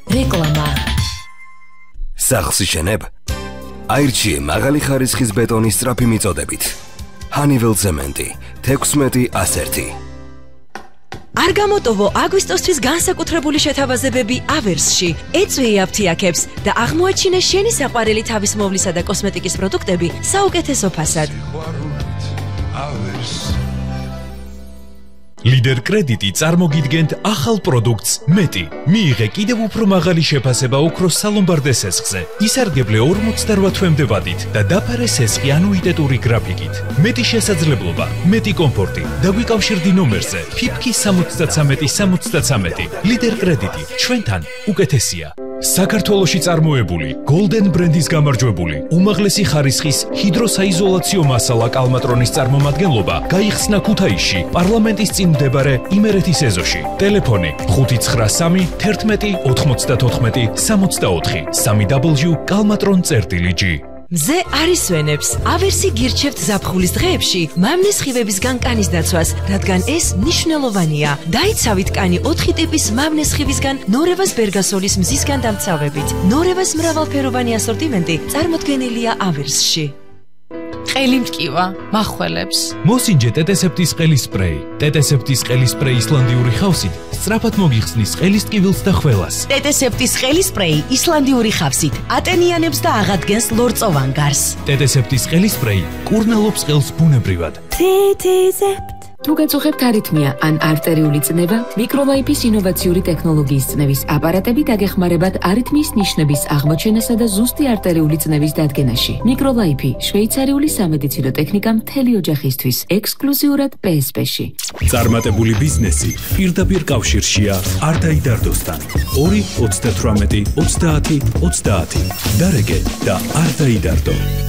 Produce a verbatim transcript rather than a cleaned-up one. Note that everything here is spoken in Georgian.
რეკლამა. სახლს იშენებ? აირჩიე მაღალი ხარისხის ბეტონის სწრაფი მიწოდებით. Honeywell ცემენტი თექვსმეტი ასერთი. არ გამოტოვო აგვისტოსთვის განსაკუთრებული შეთავაზებები ავერსში. ეწვიე აფთიაქებს და აღმოაჩინე შენი საყვარელი თავისმოვლისა და კოსმეტიკის პროდუქტები საუკეთესო ფასად. ლიდერ კრედიტი წარმოგიდგენთ ახალ პროდუქტს მეტი. მიიღე კიდევ უფრო მაღალი შეფასება ოქროს სალომბარდე სესხზე. ისარგებლე ორმოცდაოთხ თვემდე ვადით და დაფარე სესხი ანუიტეტური გრაფიკით. მეტი შესაძლებლობა, მეტი კომფორტი. დაგვიკავშირდი ნომერზე ფიფკი სამოცდათრამეტი სამოცდათრამეტი. ლიდერ კრედიტი ჩვენთან უკეთესია. საქართველოში წარმოებული Golden ბრენდის გამარჯვებული უმაღლესი ხარისხის ჰიდროსაიზოლაციო მასალა კალმატრონის წარმომადგენლობა გაიხსნა ქუთაისში პარლამენტის წინ მდებარე იმერეთის ეზოში. ტელეფონი ხუთი ცხრა სამი თერთმეტი ოთხმოცდათოთხმეტი სამოცდაოთხი სამი დაბლიუ კალმატრონ წერტილი ჯი. მზე არის ვენებს. ავერსი გირჩევთ ზაფხულის დღეებში მამნის ხივებისგან კანის დაცვას, რადგან ეს მნიშვნელოვანია. დაიცავით კანი ოთხი ტიპის მამნის ხივისგან ნორევას ბერგასოლის მზისგან დამცავებით. ნორევას მრავალფეროვანი ასორტიმენტი წარმოდგენილია ავერსში. ყელი მტკივა, מחველებს. მოსინჯე ტეტესეპტის ყელის სპრეი. ტეტესეპტის ყელის სპრეი ისლანდიური ხავსით სწრაფად მოგიხსნის ყელის ტკივილს და ხველას. ტეტესეპტის ყელის სპრეი ისლანდიური ხავსით ატენიანებს და აღადგენს ლორწოვან გარს. ტეტესეპტის ყელის სპრეი კურნალობს ყელს ბუნებრივად. ტეტესეპტ თუ გაწუხებთ არითმია ან არტერიული წნევა, მიკროლაიფის ინოვაციური ტექნოლოგიის წნევის აპარატები დაგეხმარებათ არითმიის ნიშნების აღმოჩენასა და ზუსტი არტერიული წნევის დადგენაში. მიკროლაიფი შვეიცარიული სამედიცინო ტექნიკა მთელი ოჯახისთვის, ექსკლუზიურად პე ეს პე-ში. წარმატებული ბიზნესი პირდაპირ კავშირშია არტაი დარდოსთან. ორი ოცდათვრამეტი ოცდაათი ოცდაათი. დარეგე და არტაი დარდო.